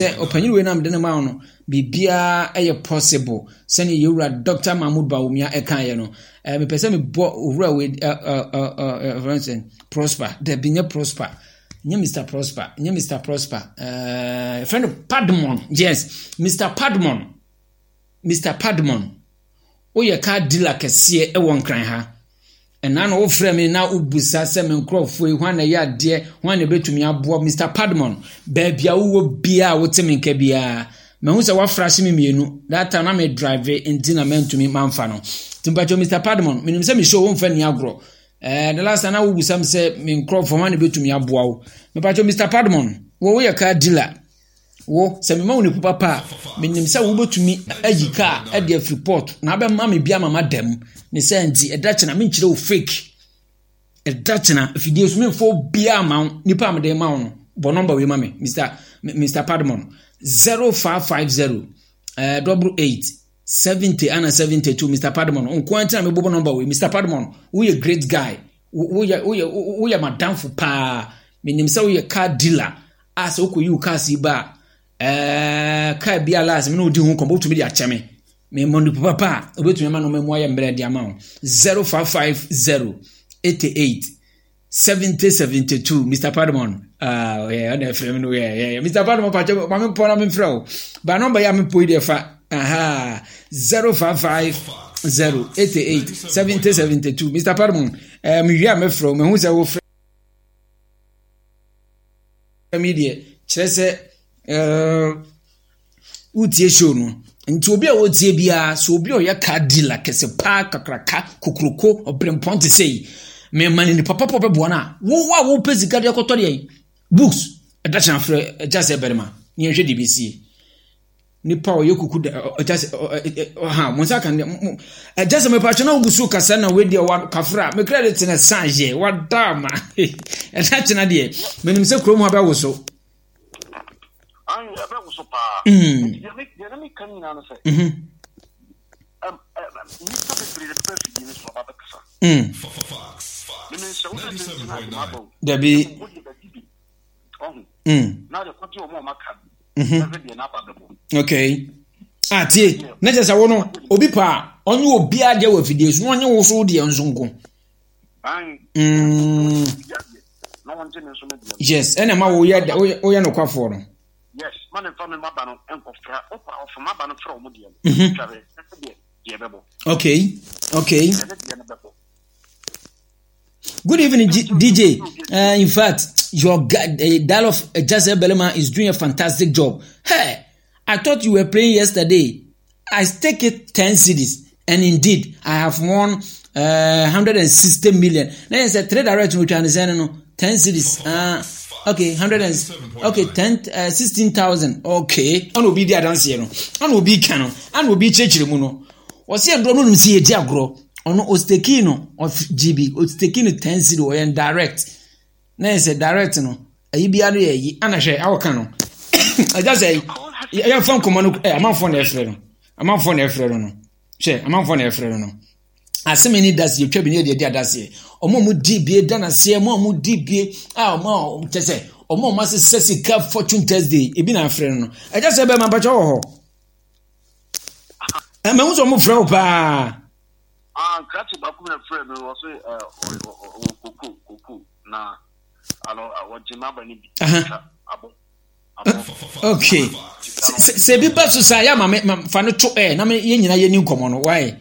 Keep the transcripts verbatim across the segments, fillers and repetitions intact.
opanyini we na mde ma no bibia eye possible sani yewura Doctor Mahmoud Bawumia ekan ye no eh me pese me bo owura we uh uh for instance Prosper the binye Prosper nye Mister Prosper nye Mister Prosper uh friend Padmon yes Mister Padmon Mister Padmon oye ka dealer kese e won kran ha ena no wo frɛ me na ubusa se me nkrofo e hwan na ya de hwan na betumi aboa Mister Padmon ba bia wo bia wo temi nka bia me hu se wa frase me mienu that time na me drive enti na mentumi manfa no timpacho Mister Padmon menim se me show wo mfa ni agro eh the last time na wo busa me se me nkrofo hwan na betumi aboa wo me pacho Mister Padmon wo wo ye ka dealer wo se me ma woni papa menim se wo betumi ayika e de report na be ma me bia mama dem ne senti e dachi na me nkyire wo fake e dachi na fidie so me fo bia ma nipa am de ma wo no bo number we ma me Mr Mr Padmon zero five five zero eh double eight seventy and seventy-two Mr Padmon on kwanta me bobo number we Mr Padmon we a great guy we we we madam for pa menim se we car dealer as okoyi u car si ba eh ka bia last me no di hu kombo to me dia cheme me money papa obetumi ma no me moya mbere dia ma zero five five zero eight eight seventy seventy-two Mr Padmon ah yeah na frame no yeah yeah Mr Padmon pa che ma me pona me frao ba number ya me poi de fa aha zero five five zero eight eight seventy seventy-two Mr Padmon eh me wi me frao me hu se wo frame media kire se eh utie show no nti obi a wotie bia so obi o ya ka dealer kese pa kakraka kukuruko obremponte sei me mani ni papa papa buana wo wa wo pezika de koto de books e da chan frɛ just e berema ni ehwe D B C ni pa o yokuku just ha monsa kan e just me pa chana ugusu kasa na we de wa kafra me credit na sanje wa dama e da chana de menim se krom ha ba wo so I about was pa. Mm. You make you make can na say. Mhm. Um ni probably the perfect in so about kasa. Mm. Dabi. Mm. Now the country o mo maka. Mhm. Okay. Ah tie, na je sa wo no obi pa onye obi ade wa fidie so onye wo so de nsonko. Ai. Mm. No one tin so me. Yes, ena ma wo ya wo ya no kwafo no. Yes, man and family mabano and kofra opa of mabano from Mudian. Okay, okay. Good evening, G- D J. Uh, in fact, your guy, uh, that of uh, Jazzy Belema is doing a fantastic job. Hey, I thought you were playing yesterday. I stake it ten cities, and indeed, I have won uh, one hundred sixty million. Then it's a trade direct which I understand, no, ten cities. Uh, Okay, one hundred and okay, ten, uh, sixteen thousand. Okay, and will be the dance here, no, and will be canon, and will be church remuno. Or see a drum room see a diagro on Ostekino of G B, Ostekino ten zero and direct. Nay, said direct, no, a E B R A, and I say our canon. I just say, I have found command, I'm on phone, Efreno. I'm on phone, Efreno. Say, I'm on phone, Efreno. As many does you trebi near the dia das here. Omo mu di bie dana se mo mu di bie ah mo tese omo ma se sesika fortune Thursday e bi na frɛ no. E just say be ma pacha ho. E me hu so mo frɛ o pa. Ah, krati ba ku na frɛ me wo so eh koku koku na ano wo jima ba ni bi. Abo. Okay. Se bi ba so sa ya ma fa no to eh na me ye nyina ye ni nkomo no why?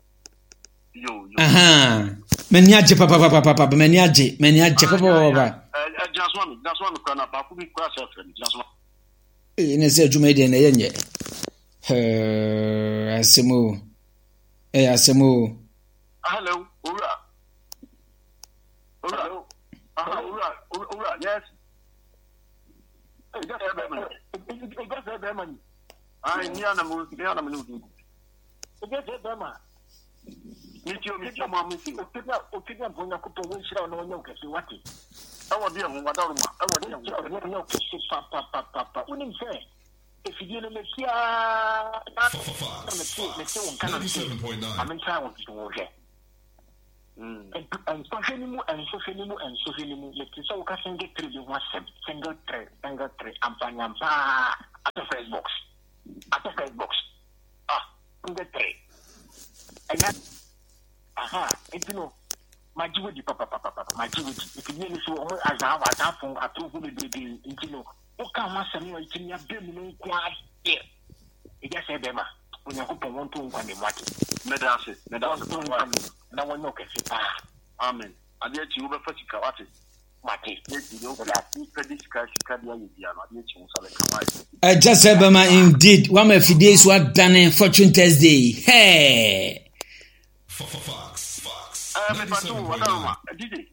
Aha. Meni aje papa papa papa meni aje meni aje papa papa. Eh just one that's one kana ba ku bi kwa self just one. Eh ne se adwuma de na ye nye. Eh asemu. Eh asemu. Hello. Ura. Ura. Aha ura. Ura yes. Eh just a man. Just a man. Ai ni ana mu ni ana mu ni. Just a man. Mitio mitio mama si opita opita bonya kupo wenshira na wonya ukasi wati awo dia ho wadaru ma awo dia ho wonya ukasi pa pa pa pa pa unim se efidie no mesia na na se me se won kana amenta won so wo he mm and so heni mu and so heni mu and so heni mu le tisa ukasenge three de wasem single three single three ampanya ampa box. At the first box. Ah, in the tray. And that, aha, and you know, my Jewish papa, papa, my Jewish, if you really so as I have a phone, I told you the baby, you know, what can my son, you can have been no quiet here. It just said, Emma, when you open one to one, they want it. Medasi, Medasi, no one knows it. Amen. And yet you were first Kawati. I just said, Bama, indeed, one of the days were done in Fortune Thursday. Hey, Fox, Fox. I'm a did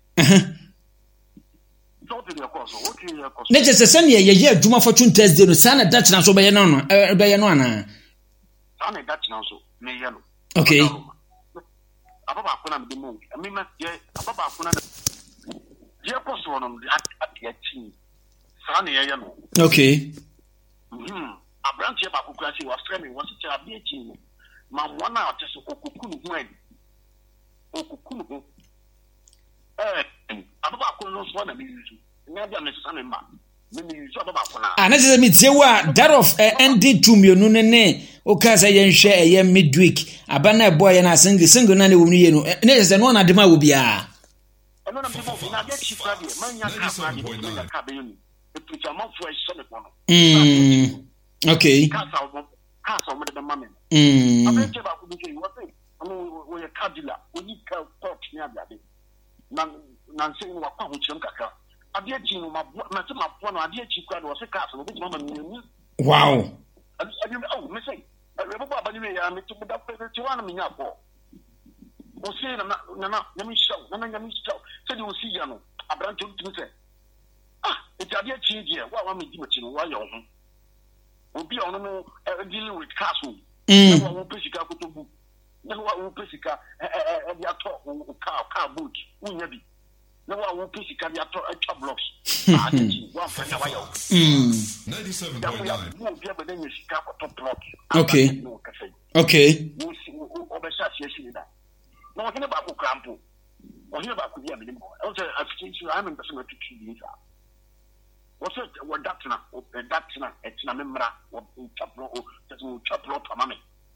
let's just send you a year Juma Fortune Thursday, no son of Dutch now, so by a non, by a non. I'm a Dutch now, so may yellow. Okay. Ababa the moon. I mean, Ababa dear person at the team. Sunny, I know. Okay. Hm. A branch of Akukrasi was framing was a child beating. Mam one hour just Okukunu when Okukunu. Eh, Ababa Kunos one of you. Maybe I'm a son in man. Maybe you saw about one. And as I mean, that of N D to me, no, ne, Okaza yen share a yen midweek. A banner boy and I sing the single nanny woman, you know, and there's an one at the ma will be a. I don't know if I get cheap idea. My young cabin, the preacher month for a son of one. Hm. Okay. Castle, castle with the mammy. Hm. I bet you about what thing. I mean, we're a cadilla. We need to talk near that. None saying what I would chunk. I did you know my phone. I did you was a castle with mamma. Wow. Oh, missing. I remember, but you may have to put up with you on me now. O say na na na nyami show na na nyami show say you see ya no abranto ntumi say ah it ade chi dia wa wa me di machi no wa yo ho obi ono no dealing with castle na wa pesika kotobu na wa wa pesika eh eh dia to car car boot unya bi na wa wa pesika dia to extra blocks ah chi wa fa na wa yo mm ninety-seven point nine wo bia be na sika ko to block okay okay wo si o be sha si da no what about Crampo? Or here about the minimum. Also, I've changed I'm in the summer to two years. What's it? What that's not? That's not. It's not a member of Chapro or Chapro Mammy.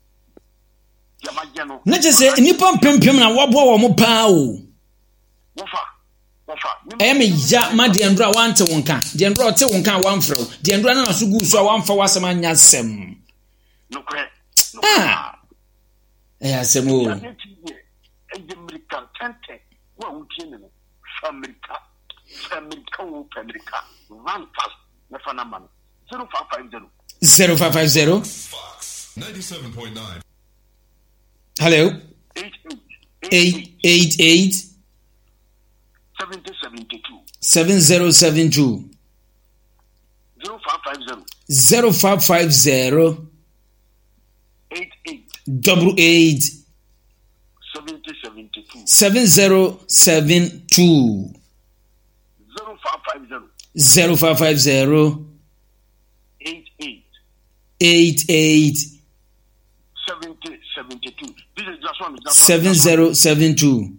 Yamagano. Not just say Nippon Pimpim and Wabo or Mopao. Wafa. Wafa. I am a Jack Maddy and Dra one to one can. The Andra to one can one throw. The Andra so good so one for was a man yasem. No credit. Ah. Yes, a move. American Tente, what would you know? America, America, America, one fast, the phenomenon. Zero five five zero. Zero five five zero. Fox ninety-seven point nine. Hello. Eight eight eight eight. Seventy seventy two. Seven zero seven two. Zero five five zero. Zero five five zero. Eight eight. Double eight. Seventy seventy two. Seven zero seven two. Zero five five zero. Zero five five zero. Eight eight. Eight eight. Seventy seventy two. This is just one. Seven zero seven two.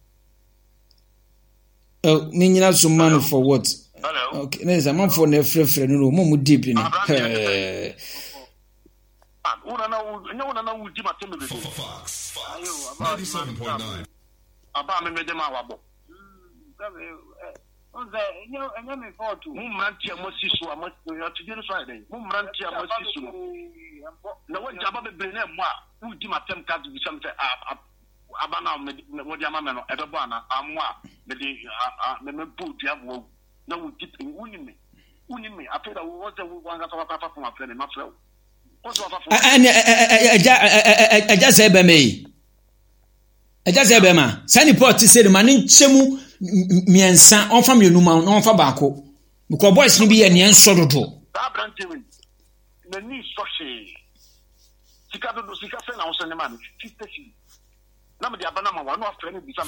Oh, meaning that's some money for what? Hello. Okay, there's a man for the free friend. No, more deep in it. No, no, no, no, we my team. Fox ninety-seven point nine. About me, Madame Awabo. You know, and I'm for two. Mumantia Mosisu, I must go to dinner Friday. Mumantia Mosisu. No one job of the Benin, who did my temp card to be something up. Abana, Modiamano, Edabana, Amwa, the boot, you have no dipping, winning me. Winning me. I feel that was the one that I papa from my friend, not so. And I just said by me. I just said by ma. Sandy Port said the man in Chemu Miansan on from your Numan on for Baco. Because boys will be an young sort of door. The knee structure. Chicago, Chicago, I was in the man. Nobody Abanama, one of them become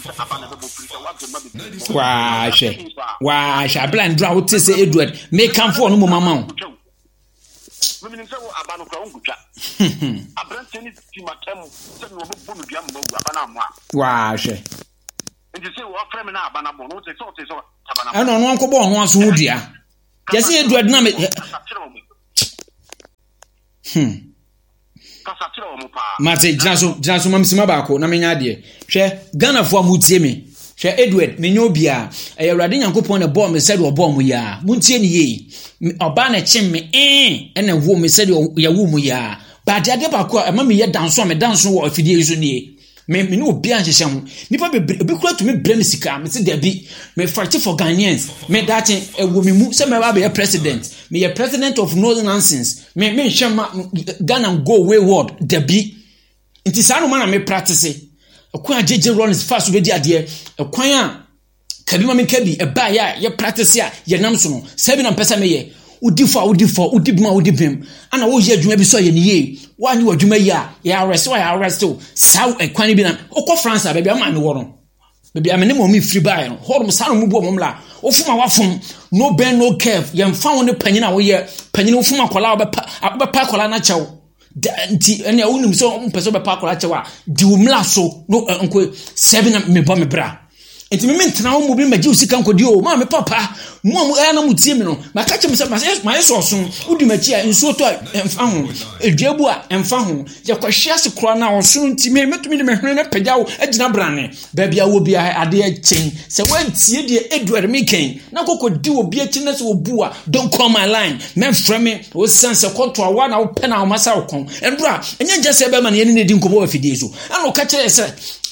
a Why, she, why, shall blind drought to say Edward, may come for no mamma. Women say Abano Kucha. A brand any team at them, said no boom, Jambo, Abanama. Why, she. And you say, what frame and Abanabo, no, it's all so. I don't know, Uncle Bon wants wood, dear. Just say Edward Namit. Hmm. Kasa kire o mo pa. Mate jinaso jinaso mamsima baako na menya de. Hwe Ghana fo amutie me. Hwe Edward menyo bia. E Awurade Nyankopɔn na bɔ me sɛ de ɔbɔ mu ya. Muntie ne ye. Oba na kyem me eh ene wo me sɛ de ya wo mu ya. Ba de ade baako a ma me ye danso me danso wo afidie so ne. Me me no obi anhyehyɛ ho. Nipa be obi kura to me bre me sika me se da bi me fight for Ghanaians. Me that ewo me mu se me ba be president. Me ye president of no nonsense. Me me nhwɛ Ghana go wayward da bi. Nti sa no ma na me practice. Ekwan J J Rollins fast be di ade. Ekwan a kabi ma me kabi e ba ya ye practice a ye nam so no. Sebi na pesa me ye. Udi for udi for udi bima udi bim ana wo ye adwuma bi so ye ne ye wa ni adwuma yi a ya arrest wa ya arrest o saw ekwan bi na okọ France baby am me wo no baby am ne mo mi free buy no horum sa no mu bo mom la ofuma wafom no ben no curve ye mfa wo ne panyina wo ye panyina ofuma kola wo be be pa kola na chew nti ene a wonim so mpese be pa kola chew a di wo mla so no enko seven me bo me bra enti me mentena wo mu bi magi usika nkodi o ma me papa mo am ana mutie me no maka kyem se ma yeso so udi machi a nsuo to emfa ho eduabu a emfa ho ye kwahwe ase kro na oso nti me metumi de me hwene na pagya wo agina brane ba bia wo bia ade a chen se wantie de Edward Miken na kokodi wo bia chi na se wo bu a don't call my line men frame wo sense control wa na wo pe na wo masa wo kon endura enya jese be ma na ye ne di nkobo afidie so ana ka kire se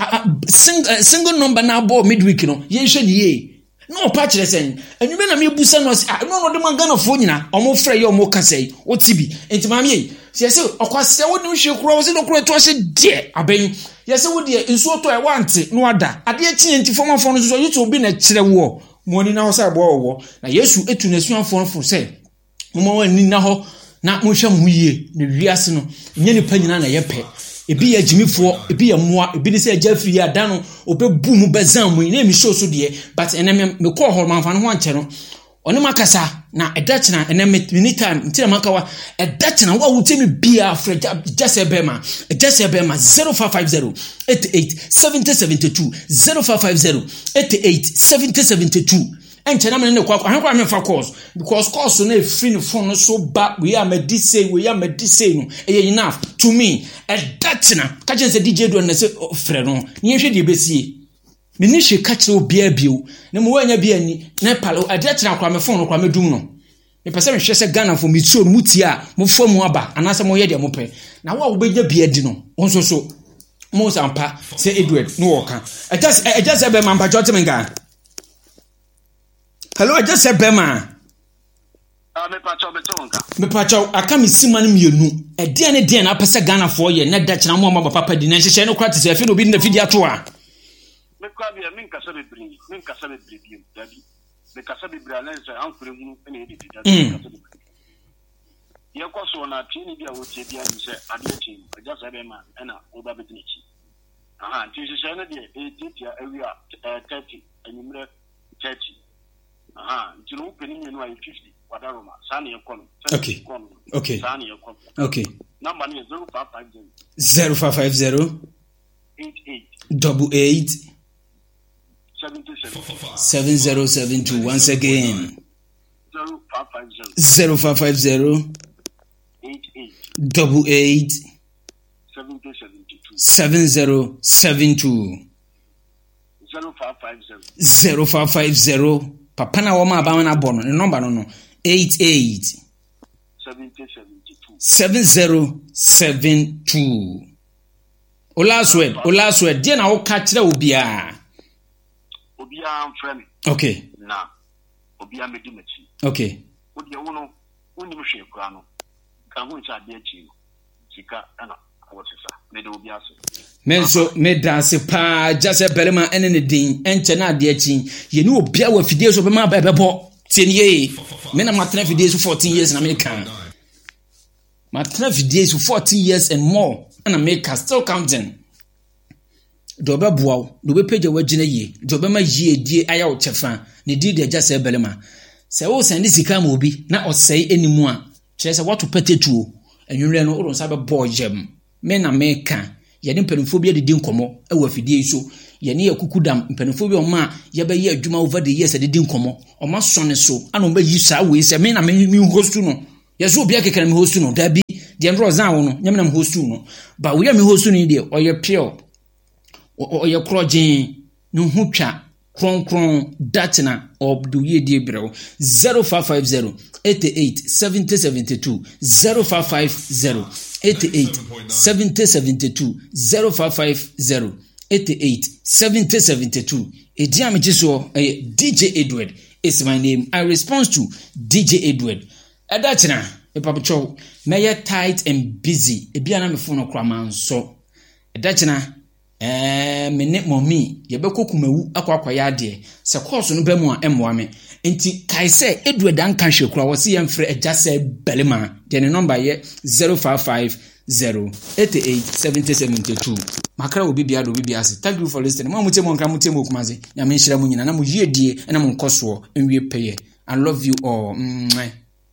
single number na bo midweek no ye hwe ni ye no pa kire sen enwume na me busa no no no de man Ghana fo nyina omo frɛ ye omo kasai o tibi enti ma me ye se okwase wo nim hwe kro wo se no kro to hye de aben ye se wo de nsuo to e wante no ada ade akyine enti fo mafo no so YouTube bi na kire wo mo ni na ho sa bo wo na Yesu etu na suafo no fo se mo ma ni na ho na mo hwe mo yie na wiase no nye ni pa nyina na ye pe ebi ya jimifo ebi ya moa ebi ni se agya firi ada no obebu mu bezan mu na mi show so de but ene me call hol manfa no ho anche no one makasa na edachina ene me time ntira makawa edachina wa wutemi bia freja just ebema just ebema zero five five zero eight eight seven zero seven two zero five five zero eight eight seven zero seven two enche na me ne kwa kwa kwa me fa course because course no e free no phone so ba we are medicine we are medicine no e enough to me e datina ka je se D J do na se frɛ no nye hwe de besie me ni hwe ka kire obi abio na mo wanya bi ani na palo e datina kwa me phone no kwa me dum no me pese me hwe se Ghana fo me tio mu tia mo fo mu aba anase mo ye de mo pe na wa wo be nya bi adi no onso so mo sampa se Edward no woka e just e just e be man pa jote me ga. Hello, I just said Bema. Ah, me pacho betonka. Me pacho aka me sima no mienu. E de ne de na pese Ghana for ye na da kina mo ma papa di na hye no kwate se fi no bi na fidi ato a. Me kwa bia me nkasa bebri, me nkasa bebri bi dabi. Me kasa bebri ala nse anfure hunu na e di dabi. Ye kwaso na tini bia wo tie bia ni se ade achi. Aja sa be ma na oba betini chi. Aha, ti hye na de e titia awia thirty animre thirty. Aha, jino peni menu ayi fifty wadaroma sani ekono. Okay. Okay. Sani ekono. Okay. Number ni zero five five zero zero five five zero eight eight double eight seven two seven seven zero seven two. Once again. zero five five zero zero five five zero eight eight double eight seven two seven two seven zero seven two zero five five zero zero five five zero. Papa na wo ma ba na bo no ne number no no eight eight seven two seven two seven zero seven two. O last word, o last word. Dia na wo ka kire obia. Obia amfrɛ me. Okay. Na obia medi machi. Okay. Odia wo no woni me hwe kura no. Ka ho ncha de achi no. Sika ana awotisa. Me de obia so. Menso me dance pa just berema ene ne din enche na ade achi ye ni obia wa fidie so be ma ba bebo tienye me na matena fidie so fourteen years na me kan matena fidie so fourteen years and more and I make still counting do be boaw do be page wagina ye do be ma yie die aya wo chefa ne di de just berema se wo send sika ma obi na osei enimu a kire se what petetuo enwure no oro sa be boyem me na me kan ye ne mpanimfo bi adedi nkomo e wa fidie so ye ne yakukudam mpanimfo bi oma ye be ye adwuma over the years adedi nkomo oma sone so ana oma yi saa we se me na me mi hostu no ye so obi akekere me hostu no da bi the enro zan wo no nyam nam hostu no but we am hostu no de oye pure oye krojin no hu twa kron kron datina obduye die brew zero five five zero eight eight seven zero seven two zero five five zero eight eight seven zero seven two zero five five zero eight eight seven zero seven two. Ediam Jiso, D J Edward is my name. I respond to D J Edward. Adatina, a papacho, may tight and busy. A biana me phone craman so. Adatina, eh, me net mommy, Yabako kumewu aqua yade, sa course no bemo and wame. Inti Kaise Edward Dankanshi Crow was see and free just said Bellima. Then a number yet zero five five zero eight eight seven zero seven two. Makara will be biado bibiasi. Thank you for listening. Mama mutemo nka mutemo kumazi. Ya menshira munyina na muye die na munkoswo enwie peye. I love you all. Mwah.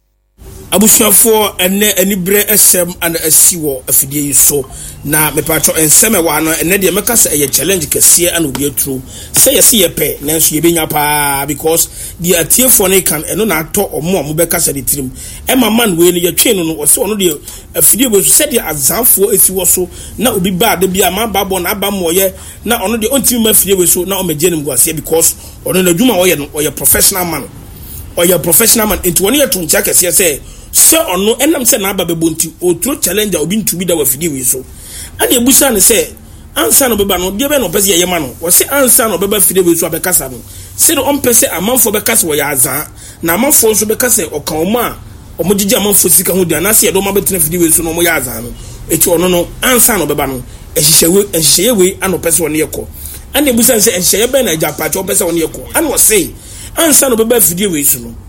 Abusuafo ene enibre esem and asiwo afidie yiso na mepacho enseme wa no ene de meka se eye challenge kese and obi atru say yesi yepe nanso ye benya pa because the atiefo ne kan eno na ato omo omo beka se de tirim e man we ne yetwe no no so no de afidie bo so de azanfo esiwo so na obi ba de bia ma ba bo na aba moye na ono de ontimi ma afidie we so na o meje nim guase because ono na dwuma wo ye no o ye professional man or your professional man into one year to check as you say so on no enam say na aba bebonti o tro challenge obi ntumi da wafidi we so and e busa ne say ansa no beba no de be no pese ye ma no wo say ansa no beba fide we so abekasa no say no on pese amanfo bekasa wo ya azan na amanfo so bekasa okan o ma o mo gigi amanfo sika ho dia na say do ma betena fide we so no mo ya azan no eti ono no ansa no beba no ehihye we ehihye we ano pese won ye ko and e busa say ehihye be na ja pa cho pese won ye ko and wo say ansa no beba fidie we so no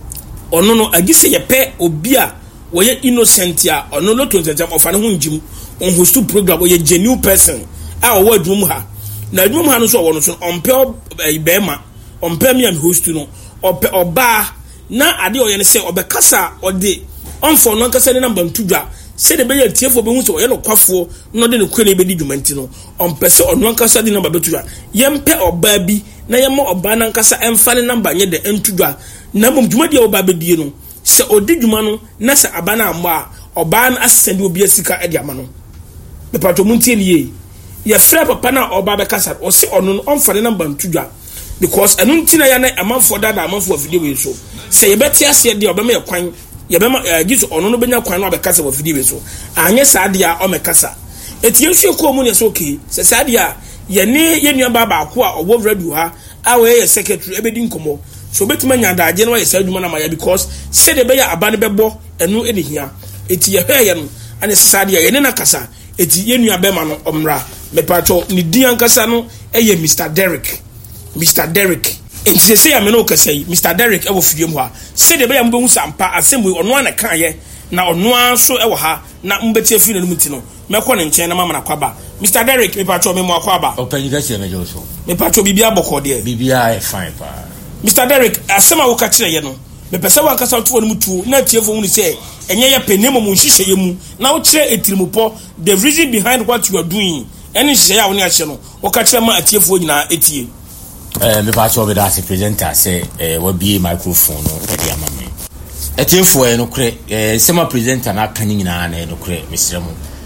ono no agise ye pe obi a wo ye innocent a ono no to ntam ofa ne ho njim on host program wo ye genuine person a wo adum ha na adum ha no so wo no so on pe be ma on pe me am host no ope oba na ade o ye ne se obekasa ode on for no kasa ne number ntudwa se de be ye tiefo be hu so ye no kwafo no de ne kwene be di dwumanti no on pese ono kasa de number betudwa ye mpe oba bi na ye mo oba na kasa emfa ne number nye de entudwa na mom dwuma de oba be die no se odi dwuma no na se abana ammo a oba na asende obi asika e de ama no be pato muntie liye ye fra papa na oba be kasa o se ono no on fa ne number ntudwa because enu ntina ya na amanfo dada amanfo afide we so se ye beti ase de oba me kwan ye be ma gizo ono no benya kwan no be kasa afide we so anye sadia o me kasa etie nsu ko mu ne so okay se sadia ye ne ye nua baba ko a owo radio ha a we ye secretary ebedi nkomo so betima nya da age no ye saduma na maya because se de be ya abane bebo enu enihia eti ye hwe ye no ane sadia ye ne na kasa eti ye nua be ma no omra me pato ni dian kasa no eye Mister Derek Mister Derek enti se se ya me no kasa yi Mister Derek e wo fidiem ho a se de be ya mbe hu sampa asem ono ana kan ye na ono anso e wo ha na mbeti afiri no muti no mekọ ne nchen na mama na kwaba Mister Derek me pato me mo akwaba open you see me joso me pato bibia bokọ de bibia e fine pa Mister Derek asema wo ka kire ye no me pese wo ankasa to no mutu na tiefo hu ni se enye ye penemo mo nhihye ye mu na wo kire etirimupo the reason behind what you are doing any nhihye ya wo ne ahye no wo ka kire ma atiefo nyina etie eh me pato be da se presenter say eh wo bi microphone no e dia mama atiefo e no kire eh sema presenter na kan nyina na e no kire mesrem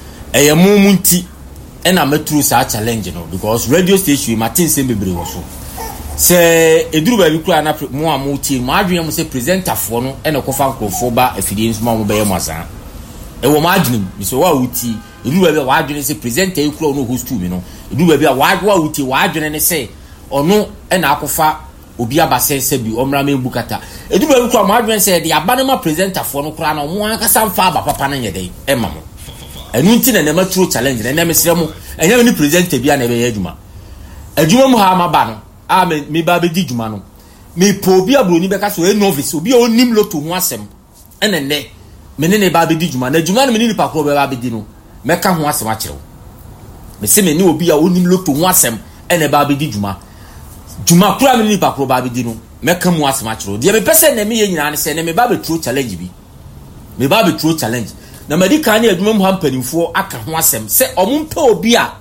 eh mu munti e na metru sa challenge no because radio station Martin Sembebre wo so se eduru ba bi kura na mo amu tie mo adwene mo se presenter fo no e na kofa nkrofo ba afidie nsoma mo be ye moza e wo ma adwene mi so wa wuti eduru ba bi wa adwene se presenter e kura no host mi no eduru ba bi wa wa wuti wa adwene ne se ono e na akofa obi abase se bi omra me bukata eduru ba bi kura mo adwene se de abane ma presenter fo no kura na mo akasa mfa aba papa na nyede e ma mo enu nti na na ma true challenge na na mesre mo enya ni presenter bi na be ye adwuma adwuma mu ha ma ba no a me me ba be di dwuma no me po bi abroni be ka so e novice obi onim loto ho asem enene me ne ne ba be di dwuma na dwuma no me ni pakro be ba be di no me ka ho asem a kirew me se me ni obi a onim loto ho asem ene ba be di dwuma dwuma kura me ni pakro ba be di no me ka mu asem a kirew de me pese na me ye nyina ne se ne me ba be true challenge bi me ba be true challenge na medika na adwuma mu ha mpanimfo aka ho asem se omumpe obi a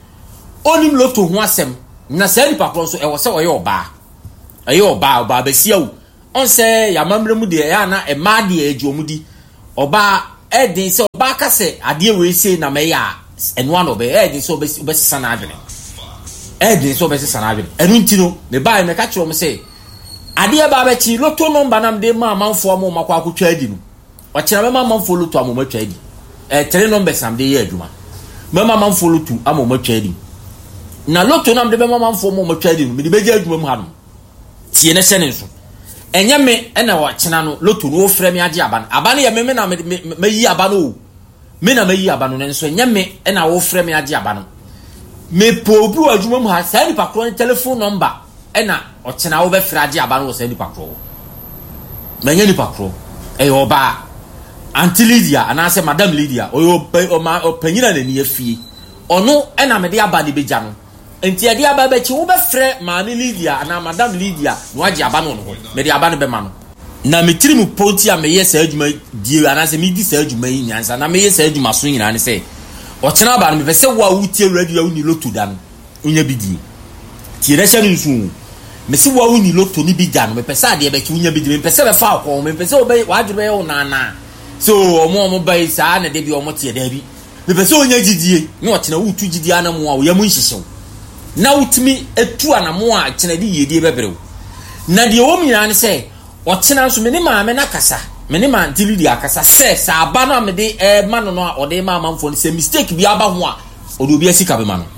onim loto ho asem na se ni pakro so e wo se wo ye oba aye oba oba be sia wo on se ya mamre mu de ya na e ma de ejo mu di oba e din se baka se ade we say na me ya eno ano be e din so be be sana adwene e din so be sana adwene enu nti no me ba me ka kire o say ade ba ba chi loto number na me ma amanfo mo makwa akotwa adi no o kire me ma amanfo loto amoma twa adi e three numbers am de ye adwuma me ma amanfo loto amoma twa adi na loto na me be ma amanfo mo twa adi no me de be je adwuma mu ha no tie ne hyene nso enye me ena wa kina no loto no ofre me age aban aban ye me me na me yi aban o me na me yi aban no nso enye me ena wo ofre me age aban me pobu adwuma mu ha sa ni pakro telephone number ena o kina wo be fra age aban wo sa ni pakro me nya ni pakro e oba Auntie Lydia anase Madam Lydia o o panyina na ni afie ono ena me de aba ni beja no enti ade aba ba chi wo be frɛ maami Lydia na Madam Lydia no age aba no no me de aba no be ma no na me tiri mu ponti a me yes adwuma die anase me di sa adwuma yi nyansa na me yes adwuma so nyina ne sɛ o kyena aba no me pɛ sɛ wo a wutie radio wo ni loto da no unya bi di tie na hyɛ nsu me se wo a wo ni loto ni bi da no me pɛ sɛ ade be chi unya bi di me pɛ sɛ be fa akɔ me pɛ sɛ wo be wa adwuma ye wo na na so omo omo bai sa na de bi omo tie da bi me pɛ sɛ onya gidie ne o kyena wo tu gidie ana mo a wo yamu nhyehyɛw na utimi etu anamo a kyena di yedie bebrew na de wo mina ne se o kyena so me ne maame na kasa me ne ma Auntie Lydia kasa se sa aba no me de e ma no no a o de ma amamfo ne se mistake bi aba ho a o do bi asika be ma no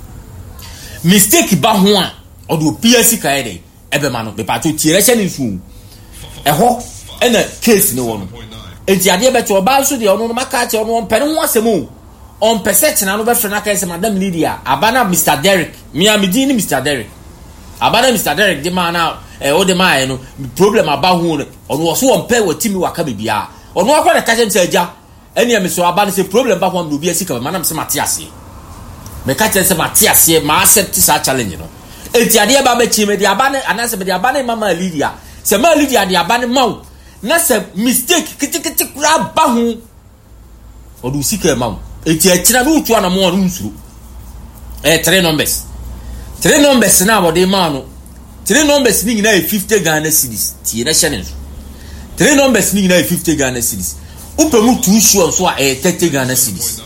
mistake ba ho a o do bi asika e de e be ma no be pa to tiere hye ne nsu e ho e na case ne wo no enti ade be to ba so de ono no maka che ono pene ho asemu on percent na no be frɛ na ka se Madam Lydia abana Mister Derek me am di ni Mister Derek abana Mister Derek de ma na eh o de ma e no problem aba ho no ono so on pɛ watimi waka be bia ono akwa na ka che nse agya ene am so abana se problem ba ho no bi asika be manam se mate ase me ka che se mate ase ma accept sa challenge no enti ade ba ba chi me de abana anase me de abana Mama Lydia se ma Lydia de abana maw na se mistake kitikiti kura ba ho o do sika maw eti akira no utu ana mo no nsuru eh three numbers three numbers na abode ma no three numbers ni nyina e fifty Ghana cedis tie na hyene so three numbers ni nyina e fifty Ghana cedis upemu two sure so a e thirty Ghana cedis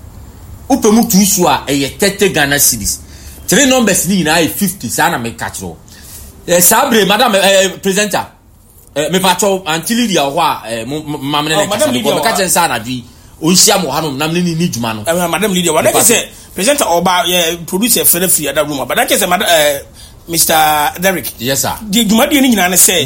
upemu two sure a e thirty Ghana cedis three numbers ni nyina e fifty sa na me ka kiro eh sabre madam eh presenter eh me pacho Auntie Lydia ho a eh mamne ne ka se ko ka chen sa na dwi onhia mo hanom nam ne ni djuma no eh Madam Lydia what I say presenter oba producer fere free ada room but that is eh Mister Derek yes sir di djuma di ni nyina ne say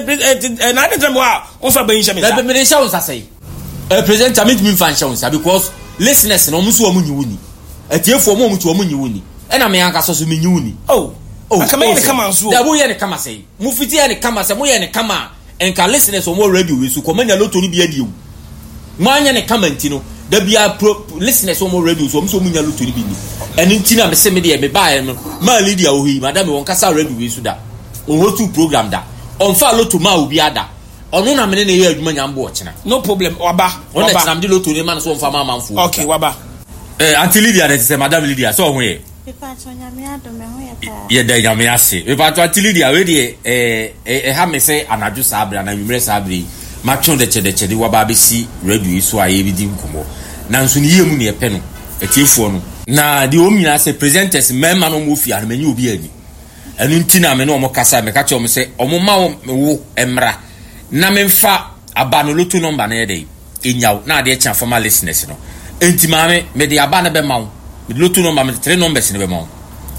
na de dem wa on fa ban hia me sa be me hia on sa say eh presenter me me fan hia on sa because listeners no mo so mo nyiwuni atiefo mo mo to mo nyiwuni e na me anka so so me nyiwuni oh oh kama ye kama so da bo ye ne kama say mo fiti ye ne kama say mo ye ne kama enka listeners o mo radio we so komanya loto ni bi adi mwanya ne comment no da bia listeners o mo radio so mo munya luto ni bi ni eni ntina me se me de me ba e no ma Lydia o hi madam won kasa radio we so da on hotu program da on fa loto ma obi ada ono na me ne ye adwuma nyambo o kina no problem waba on na tinam de loto ni ma no so on fa ma manfo okay waba eh Auntie Lydia de se Madam Lydia so ho ye pepa chonya me ado me ho ye pa ye da nyame ase pepa to Auntie Lydia we de eh eh ha me se anadwo sabra na nwumre sabra matchon de chede chede wa ba besi radio so aye bi di nkomo na nso ni yemu ne epe no etiefo no na di omina se presenters mema no mo fi anmenye obi ani enu ntina me no mo kasa me ka che o mo se o mo ma wo emra na me mfa aba no loto number na yede enyaw na de cha formal listeners no enti ma me me de aba na be ma wo me loto number me three numbers ne be ma wo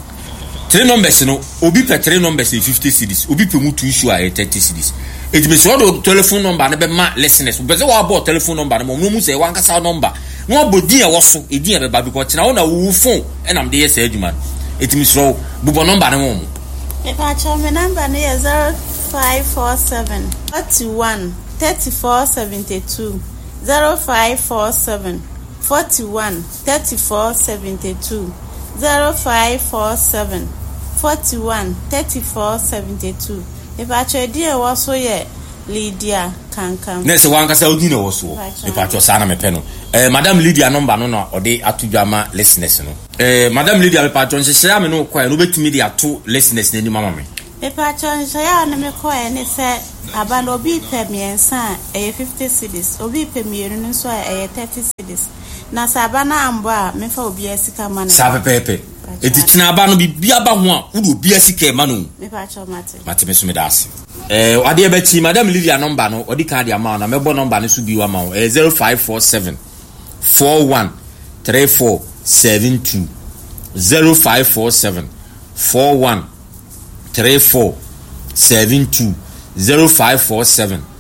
three numbers no obi pe three numbers fifty cedis obi pe mu two issue a thirty cedis it means what the telephone number na be ma listeners but say what about telephone number no mo mu say wan kasa number no abodi e wo so e din e be ba because na wo na wo phone e na me dey say adwuma it means ro bubo number na mo if I tell me number na is zero five four seven forty-one thirty-four seventy-two zero five four seven forty-one thirty-four seventy-two zero five four seven forty-one thirty-four seventy-two if I try dear was so ye Lydia can come next one kasa odi na wo so if I try sana me pe no eh Madam Lydia number no no odi atudwama listeners no eh Madam Lydia me patron se share me no kwa no betumi dia to listeners na ni mama me me patron se ya na me kwa ne se aba no bi pe miensa e fifty cedis obi pe mienu nso e thirty cedis. Na sabana ambo a me fa obi asika ma no. Sa pepepe. Eti china aba no bibia ba ho a wo do obi asika ma no. Me pa cho mate. Mate me so me das. Eh ade be chi madam Livia number no odi kan dia ma na me bo number no so bi wa ma o. Eh zero five four seven four one three four seven two zero five four seven four one three four seven two zero five four seven